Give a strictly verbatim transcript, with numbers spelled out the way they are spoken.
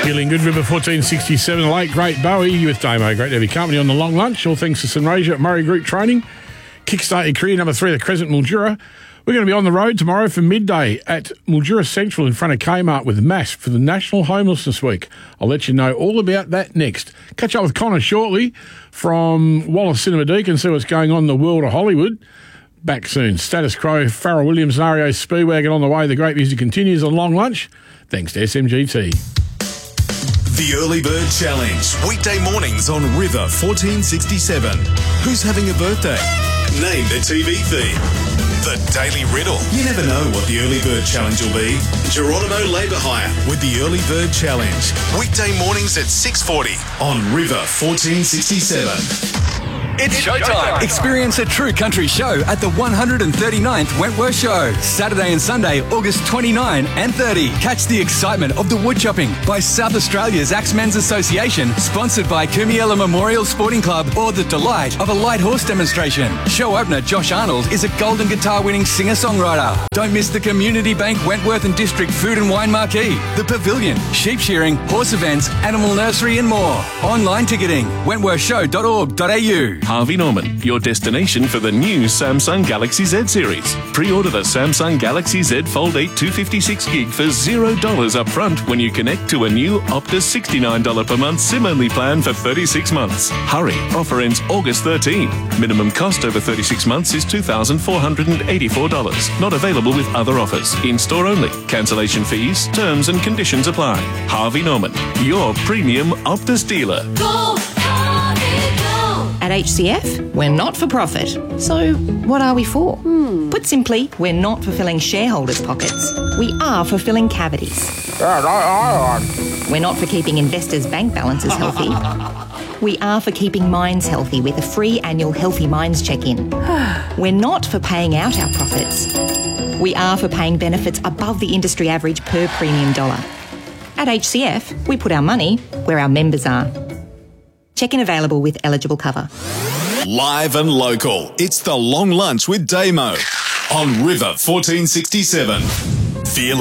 Feeling good, River fourteen sixty-seven, late great Bowie with Damo. Great to have your company on the long lunch. All thanks to Sunraysia at Murray Group Training. Kickstart your career, number three, the Crescent Mildura. We're going to be on the road tomorrow for midday at Mildura Central in front of Kmart with Mass for the National Homelessness Week. I'll let you know all about that next. Catch up with Connor shortly from Wallace Cinema Deacon, see what's going on in the world of Hollywood. Back soon. Status Quo, Pharrell Williams, and R E O Speedwagon on the way. The great music continues on Long Lunch. Thanks to S M G T. The Early Bird Challenge. Weekday mornings on River fourteen sixty-seven. Who's having a birthday? Name the T V theme. The Daily Riddle. You never know what the Early Bird Challenge will be. Geronimo Labour Hire with the Early Bird Challenge. Weekday mornings at six forty on River fourteen sixty-seven. It's showtime. Experience a true country show at the one hundred thirty-ninth Wentworth Show. Saturday and Sunday, August twenty-ninth and thirtieth. Catch the excitement of the woodchopping by South Australia's Axemen's Association, sponsored by Kumiela Memorial Sporting Club, or the delight of a light horse demonstration. Show opener Josh Arnold is a Golden Guitar-winning singer-songwriter. Don't miss the Community Bank Wentworth and District Food and Wine Marquee, the Pavilion, sheep shearing, horse events, animal nursery and more. Online ticketing, wentworth show dot org dot a u. Harvey Norman, your destination for the new Samsung Galaxy Z series. Pre-order the Samsung Galaxy Z Fold eight two fifty-six gig for zero dollars up front when you connect to a new Optus sixty-nine dollars per month SIM-only plan for thirty-six months. Hurry, offer ends August thirteenth. Minimum cost over thirty-six months is two thousand four hundred eighty-four dollars. Not available with other offers. In-store only. Cancellation fees, terms and conditions apply. Harvey Norman, your premium Optus dealer. Go, Harvey, go! At H C F, we're not for profit. So what are we for? Hmm. Put simply, we're not for filling shareholders' pockets. We are for filling cavities. We're not for keeping investors' bank balances healthy. We are for keeping minds healthy with a free annual Healthy Minds check-in. We're not for paying out our profits. We are for paying benefits above the industry average per premium dollar. At H C F, we put our money where our members are. Check-in available with eligible cover. Live and local. It's the Long Lunch with Damo on River fourteen sixty-seven. Feeling